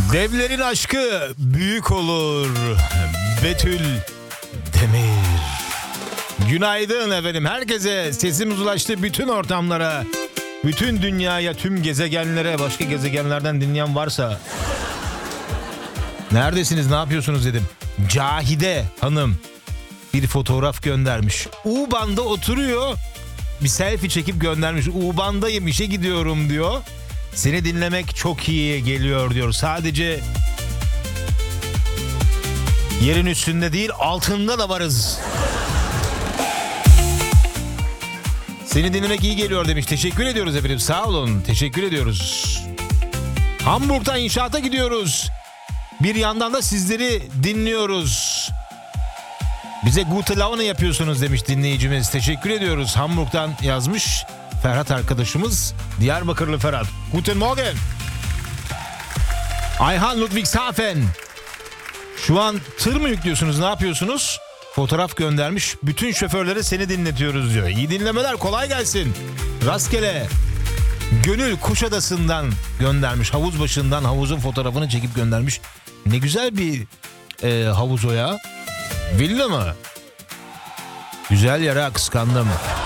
Devlerin aşkı büyük olur. Betül Demir. Günaydın efendim. Herkese sesimiz ulaştı bütün ortamlara. Bütün dünyaya, tüm gezegenlere, başka gezegenlerden dinleyen varsa. Neredesiniz, ne yapıyorsunuz dedim. Cahide Hanım bir fotoğraf göndermiş. U-Bahn'da oturuyor. Bir selfie çekip göndermiş. U-Bahn'dayım, işe gidiyorum diyor. Seni dinlemek çok iyi geliyor diyor. Sadece yerin üstünde değil, altında da varız. Seni dinlemek iyi geliyor demiş. Teşekkür ediyoruz efendim. Sağ olun. Teşekkür ediyoruz. Hamburg'dan inşaata gidiyoruz. Bir yandan da sizleri dinliyoruz. Bize gute Laune yapıyorsunuz demiş dinleyicimiz. Teşekkür ediyoruz. Hamburg'dan yazmış Ferhat arkadaşımız. Diyarbakırlı Ferhat. Guten Morgen. Ayhan Ludwigshafen. Şu an tır mı yüklüyorsunuz? Ne yapıyorsunuz? Fotoğraf göndermiş. Bütün şoförlere seni dinletiyoruz diyor. İyi dinlemeler, kolay gelsin. Rastgele. Gönül Kuşadası'ndan göndermiş. Havuz başından havuzun fotoğrafını çekip göndermiş. Ne güzel bir havuz o ya. Villa mı? Güzel yer ha, kıskandım.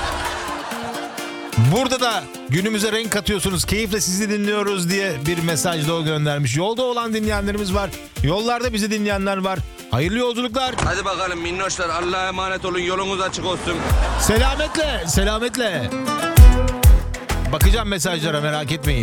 Burada da günümüze renk katıyorsunuz. Keyifle sizi dinliyoruz diye bir mesaj da o göndermiş. Yolda olan dinleyenlerimiz var. Yollarda bizi dinleyenler var. Hayırlı yolculuklar. Hadi bakalım minnoşlar, Allah'a emanet olun, yolunuz açık olsun. Selametle, selametle. Bakacağım mesajlara, merak etmeyin.